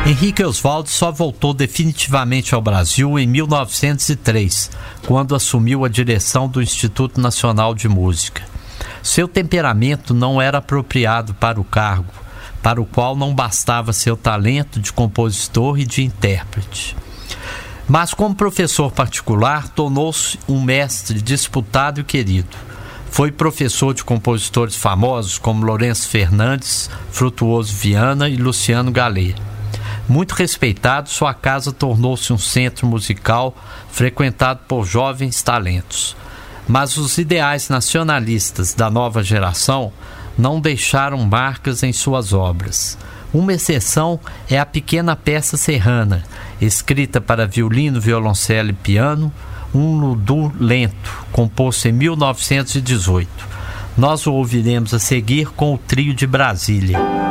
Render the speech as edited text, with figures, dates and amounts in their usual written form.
Henrique Oswaldo só voltou definitivamente ao Brasil em 1903, quando assumiu a direção do Instituto Nacional de Música. Seu temperamento não era apropriado para o cargo, para o qual não bastava seu talento de compositor e de intérprete. Mas como professor particular, tornou-se um mestre disputado e querido. Foi professor de compositores famosos como Lourenço Fernandes, Frutuoso Viana e Luciano Gallet. Muito respeitado, sua casa tornou-se um centro musical frequentado por jovens talentos. Mas os ideais nacionalistas da nova geração não deixaram marcas em suas obras. Uma exceção é a pequena peça serrana, escrita para violino, violoncelo e piano, um ludu lento, composto em 1918. Nós o ouviremos a seguir com o Trio de Brasília.